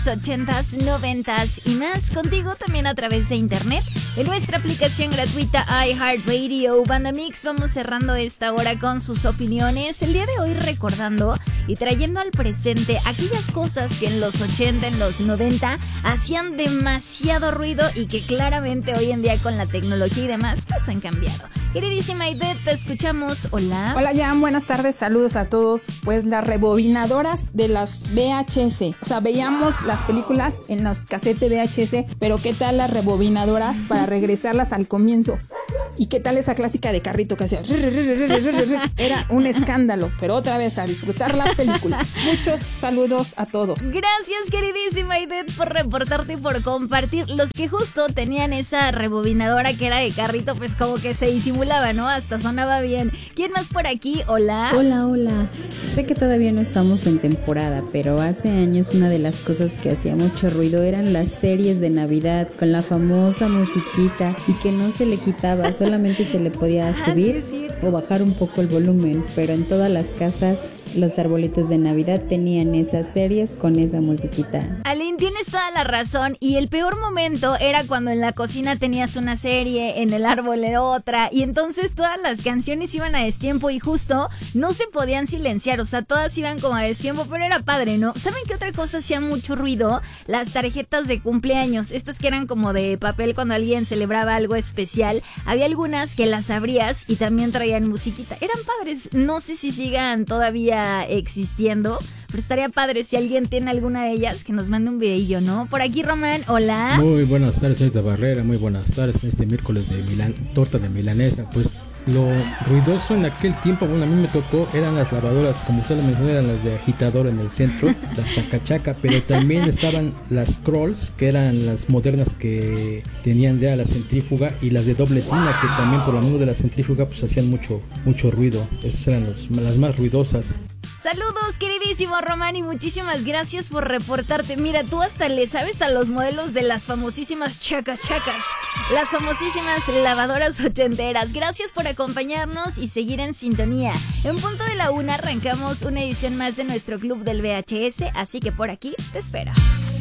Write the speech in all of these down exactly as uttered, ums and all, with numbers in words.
ochentas, noventas y más, contigo también a través de internet en nuestra aplicación gratuita iHeartRadio. Banda Mix, vamos cerrando esta hora con sus opiniones. El día de hoy recordando y trayendo al presente aquellas cosas que en los ochenta, en los noventa hacían demasiado ruido y que claramente hoy en día con la tecnología y demás pues han cambiado. Queridísima Aide, te escuchamos. Hola. Hola Jan, buenas tardes, saludos a todos. Pues las rebobinadoras de las V H S, o sea, veíamos las películas en los casetes V H S, pero ¿qué tal las rebobinadoras para regresarlas al comienzo? ¿Y qué tal esa clásica de carrito que hacía? Era un escándalo, pero otra vez a disfrutar la película. Muchos saludos a todos. Gracias, queridísima Aidet, por reportarte y por compartir. Los que justo tenían esa rebobinadora que era de carrito, pues como que se disimulaba, ¿no? Hasta sonaba bien. ¿Quién más por aquí? Hola. Hola, hola. Sé que todavía no estamos en temporada, pero hace años una de las cosas que hacía mucho ruido eran las series de Navidad con la famosa musiquita y que no se le quitaba, solamente se le podía subir o bajar un poco el volumen, pero en todas las casas los arbolitos de Navidad tenían esas series con esa musiquita. Aline, tienes toda la razón, y el peor momento era cuando en la cocina tenías una serie, en el árbol era otra, y entonces todas las canciones iban a destiempo y justo no se podían silenciar, o sea, todas iban como a destiempo, pero era padre, ¿no? ¿Saben qué otra cosa hacía mucho ruido? Las tarjetas de cumpleaños, estas que eran como de papel cuando alguien celebraba algo especial. Había algunas que las abrías y también traían musiquita, eran padres, no sé si sigan todavía existiendo, pero estaría padre si alguien tiene alguna de ellas que nos mande un videillo, ¿no? Por aquí, Román, hola. Muy buenas tardes, señorita Barrera, muy buenas tardes en este miércoles de Milán, torta de milanesa. Pues lo ruidoso en aquel tiempo, bueno, a mí me tocó, eran las lavadoras, como usted lo mencionó, eran las de agitador en el centro, las chacachaca, pero también estaban las Krolls, que eran las modernas que tenían ya la centrífuga, y las de doble tina, que también por lo mismo de la centrífuga pues hacían mucho, mucho ruido. Esas eran los, las más ruidosas. Saludos, queridísimo Román, y muchísimas gracias por reportarte. Mira, tú hasta le sabes a los modelos de las famosísimas chacas chacas, las famosísimas lavadoras ochenteras. Gracias por acompañarnos y seguir en sintonía. En punto de la una arrancamos una edición más de nuestro club del V H S, así que por aquí te espero.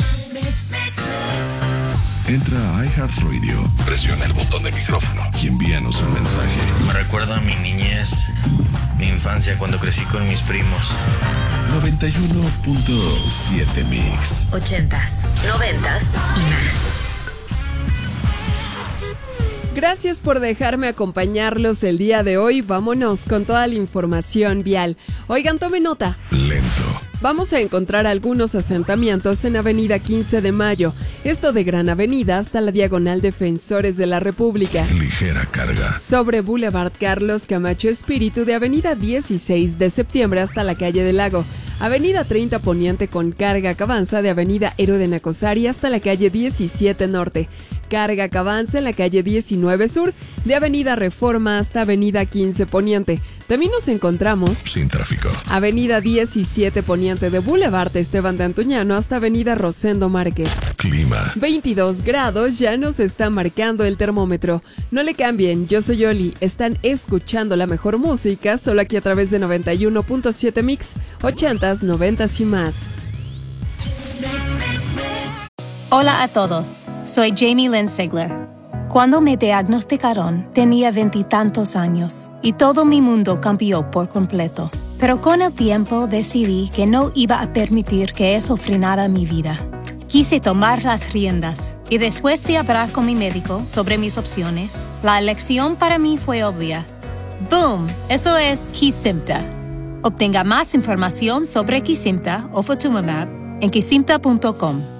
Entra a iHeartRadio, presiona el botón de micrófono y envíanos un mensaje. Me recuerda a mi niñez, mi infancia cuando crecí con mis primos. noventa y uno punto siete Mix. Ochentas, noventas y más. Gracias por dejarme acompañarlos el día de hoy. Vámonos con toda la información vial. Oigan, tome nota. Lento. Vamos a encontrar algunos asentamientos en Avenida quince de Mayo, esto de Gran Avenida hasta la Diagonal Defensores de la República. Ligera carga. Sobre Boulevard Carlos Camacho Espíritu de Avenida dieciséis de Septiembre hasta la Calle del Lago. Avenida treinta Poniente con carga que avanza de Avenida Héroe de Nacosari hasta la Calle diecisiete Norte. Carga que avanza en la Calle diecinueve Sur de Avenida Reforma hasta Avenida quince Poniente. También nos encontramos sin tráfico. Avenida diecisiete Poniente de Boulevard Esteban de Antuñano hasta Avenida Rosendo Márquez. Clima. veintidós grados ya nos está marcando el termómetro. No le cambien, yo soy Oli. Están escuchando la mejor música solo aquí a través de noventa y uno punto siete Mix, ochentas, noventas y más. Hola a todos, soy Jamie Lynn Sigler. Cuando me diagnosticaron, tenía veintitantos años y todo mi mundo cambió por completo. Pero con el tiempo decidí que no iba a permitir que eso frenara mi vida. Quise tomar las riendas y después de hablar con mi médico sobre mis opciones, la elección para mí fue obvia. ¡Boom! Eso es Kesimpta. Obtenga más información sobre Kesimpta o Ofatumumab en kesimpta punto com.